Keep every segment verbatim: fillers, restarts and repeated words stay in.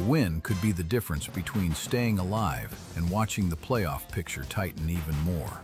win could be the difference between staying alive and watching the playoff picture tighten even more.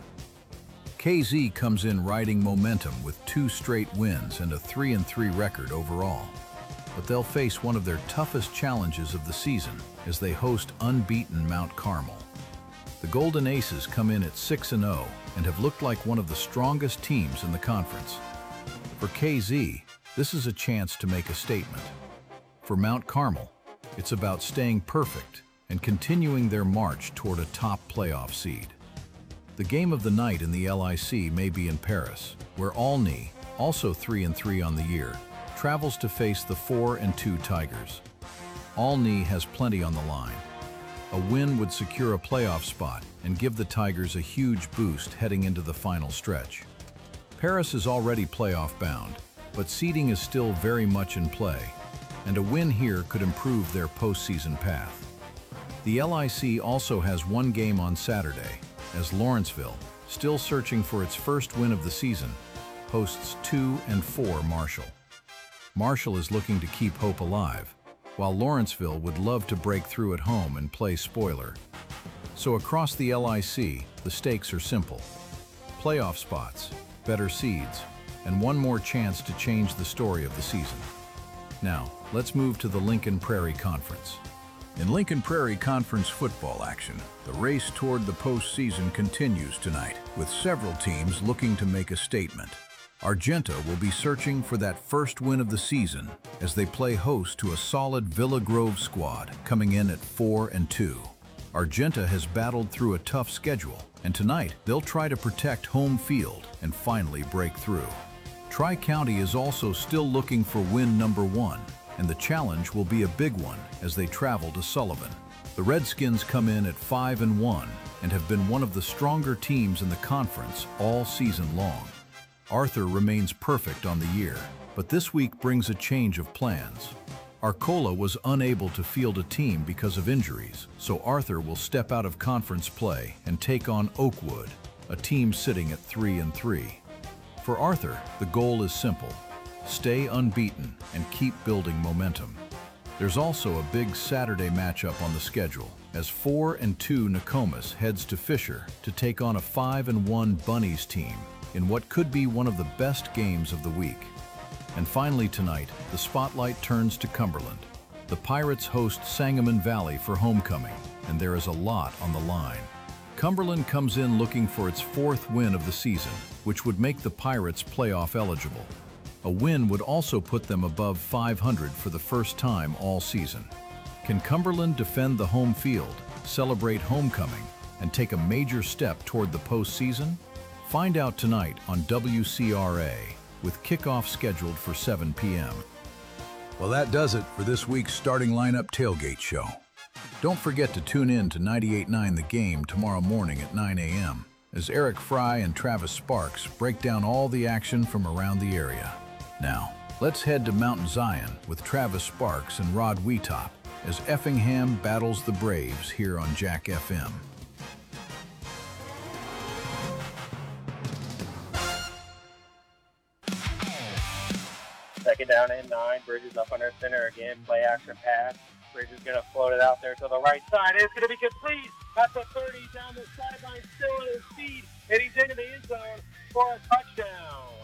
K Z comes in riding momentum with two straight wins and a three and three record overall. But they'll face one of their toughest challenges of the season as they host unbeaten Mount Carmel. The Golden Aces come in at six and oh and have looked like one of the strongest teams in the conference. For K Z, this is a chance to make a statement. For Mount Carmel, it's about staying perfect and continuing their march toward a top playoff seed. The game of the night in the L I C may be in Paris, where Olney, also three and three on the year, travels to face the four and two Tigers. Olney has plenty on the line. A win would secure a playoff spot and give the Tigers a huge boost heading into the final stretch. Paris is already playoff bound, but seeding is still very much in play, and a win here could improve their postseason path. The L I C also has one game on Saturday, as Lawrenceville, still searching for its first win of the season, hosts two and four Marshall. Marshall is looking to keep hope alive, while Lawrenceville would love to break through at home and play spoiler. So across the L I C, the stakes are simple. Playoff spots, better seeds, and one more chance to change the story of the season. Now, let's move to the Lincoln Prairie Conference. In Lincoln Prairie Conference football action, the race toward the postseason continues tonight, with several teams looking to make a statement. Argenta will be searching for that first win of the season as they play host to a solid Villa Grove squad coming in at four and two. Argenta has battled through a tough schedule, and tonight they'll try to protect home field and finally break through. Tri-County is also still looking for win number one, and the challenge will be a big one as they travel to Sullivan. The Redskins come in at five and one and have been one of the stronger teams in the conference all season long. Arthur remains perfect on the year, but this week brings a change of plans. Arcola was unable to field a team because of injuries, so Arthur will step out of conference play and take on Oakwood, a team sitting at three and three. For Arthur, the goal is simple: stay unbeaten and keep building momentum. There's also a big Saturday matchup on the schedule, as four and two Nokomis heads to Fisher to take on a five and one Bunnies team in what could be one of the best games of the week. And finally tonight, the spotlight turns to Cumberland. The Pirates host Sangamon Valley for homecoming, and there is a lot on the line. Cumberland comes in looking for its fourth win of the season, which would make the Pirates playoff eligible. A win would also put them above five hundred for the first time all season. Can Cumberland defend the home field, celebrate homecoming, and take a major step toward the postseason? Find out tonight on W C R A, with kickoff scheduled for seven p m Well, that does it for this week's Starting Lineup Tailgate Show. Don't forget to tune in to ninety-eight point nine The Game tomorrow morning at nine a m as Eric Fry and Travis Sparks break down all the action from around the area. Now, let's head to Mountain Zion with Travis Sparks and Rod Wheatop as Effingham battles the Braves here on Jack F M. Second down and nine. Bridges up under center again. Play action pass. Bridges going to float it out there to the right side. It's going to be complete at the thirty, down the sideline, still at his feet, and he's into the end zone for a touchdown.